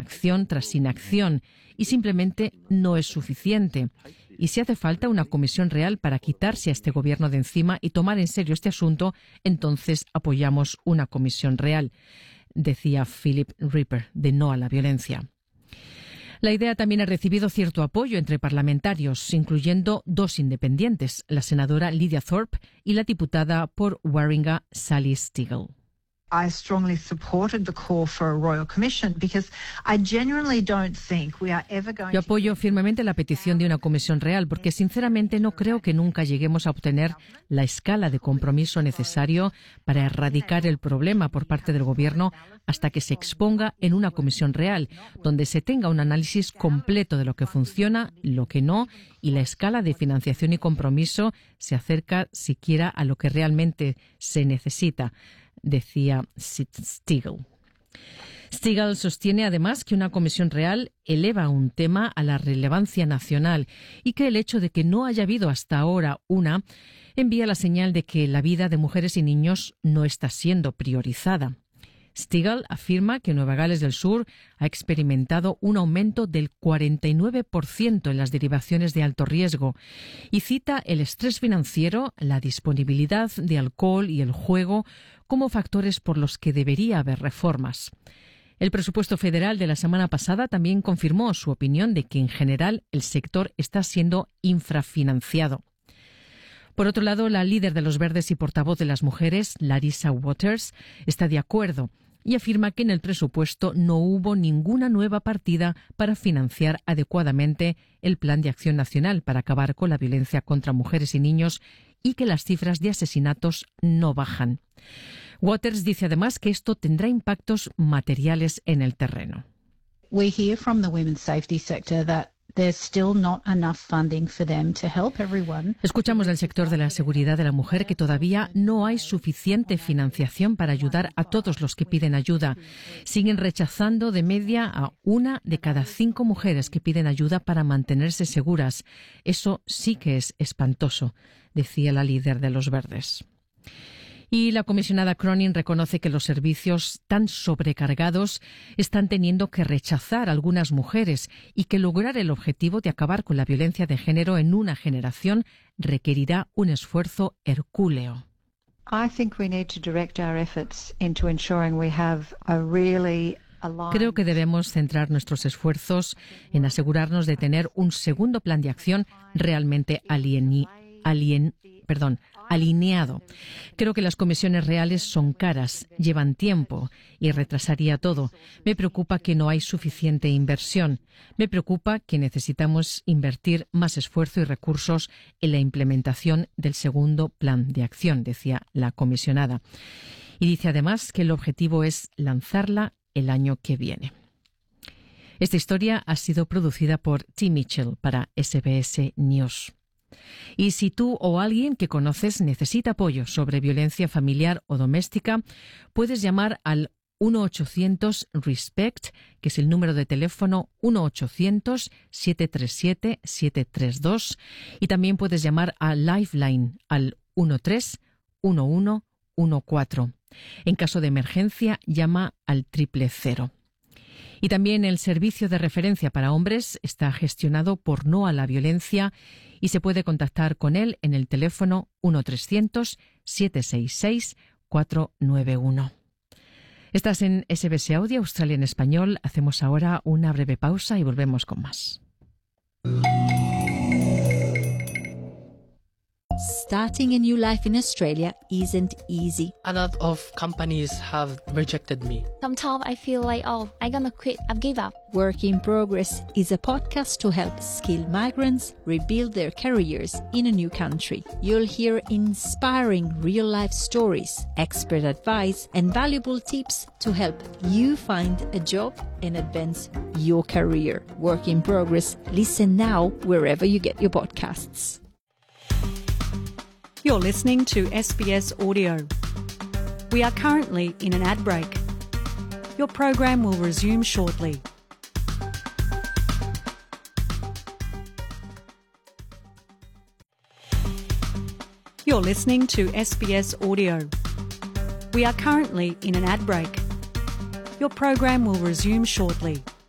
inacción tras inacción y simplemente no es suficiente. Y si hace falta una comisión real para quitarse a este gobierno de encima y tomar en serio este asunto, entonces apoyamos una comisión real, decía Philip Ripper, de No a la Violencia. La idea también ha recibido cierto apoyo entre parlamentarios, incluyendo dos independientes, la senadora Lydia Thorpe y la diputada por Warringah, Sally Stigall. I strongly supported the call for a royal commission because I genuinely don't think we are ever going to... Yo apoyo firmemente la petición de una comisión real porque sinceramente no creo que nunca lleguemos a obtener la escala de compromiso necesario para erradicar el problema por parte del gobierno hasta que se exponga en una comisión real, donde se tenga un análisis completo de lo que funciona, lo que no, y la escala de financiación y compromiso se acerca siquiera a lo que realmente se necesita, decía Stigall. Stigall sostiene además que una comisión real eleva un tema a la relevancia nacional y que el hecho de que no haya habido hasta ahora una envía la señal de que la vida de mujeres y niños no está siendo priorizada. Stigall afirma que Nueva Gales del Sur ha experimentado un aumento del 49% en las derivaciones de alto riesgo y cita el estrés financiero, la disponibilidad de alcohol y el juego como factores por los que debería haber reformas. El presupuesto federal de la semana pasada también confirmó su opinión de que en general el sector está siendo infrafinanciado. Por otro lado, la líder de los Verdes y portavoz de las mujeres, Larissa Waters, está de acuerdo y afirma que en el presupuesto no hubo ninguna nueva partida para financiar adecuadamente el Plan de Acción Nacional para acabar con la violencia contra mujeres y niños y que las cifras de asesinatos no bajan. Waters dice además que esto tendrá impactos materiales en el terreno. We hear from the women's safety sector that there's still not enough funding for them to help everyone. Escuchamos del sector de la seguridad de la mujer que todavía no hay suficiente financiación para ayudar a todos los que piden ayuda. Siguen rechazando de media a 1 de cada 5 mujeres que piden ayuda para mantenerse seguras. Eso sí que es espantoso, decía la líder de los Verdes. Y la comisionada Cronin reconoce que los servicios tan sobrecargados están teniendo que rechazar a algunas mujeres y que lograr el objetivo de acabar con la violencia de género en una generación requerirá un esfuerzo hercúleo. Creo que debemos centrar nuestros esfuerzos en asegurarnos de tener un segundo plan de acción realmente alineado. Creo que las comisiones reales son caras, llevan tiempo y retrasaría todo. Me preocupa que no hay suficiente inversión. Me preocupa que necesitamos invertir más esfuerzo y recursos en la implementación del segundo plan de acción, decía la comisionada. Y dice además que el objetivo es lanzarla el año que viene. Esta historia ha sido producida por T. Mitchell para SBS News. Y si tú o alguien que conoces necesita apoyo sobre violencia familiar o doméstica, puedes llamar al 1-800-RESPECT, que es el número de teléfono 1-800-737-732, y también puedes llamar a Lifeline al 131114. En caso de emergencia, llama al 000. Y también el servicio de referencia para hombres está gestionado por No a la Violencia y se puede contactar con él en el teléfono 1-300-766-491. Estás en SBS Audio, Australia en Español. Hacemos ahora una breve pausa y volvemos con más. Starting a new life in Australia isn't easy. A lot of companies have rejected me. Sometimes I feel like, I'm gonna quit, I've give up. Work in Progress is a podcast to help skilled migrants rebuild their careers in a new country. You'll hear inspiring real-life stories, expert advice, and valuable tips to help you find a job and advance your career. Work in Progress. Listen now wherever you get your podcasts. You're listening to SBS Audio. We are currently in an ad break. Your program will resume shortly. You're listening to SBS Audio. We are currently in an ad break. Your program will resume shortly.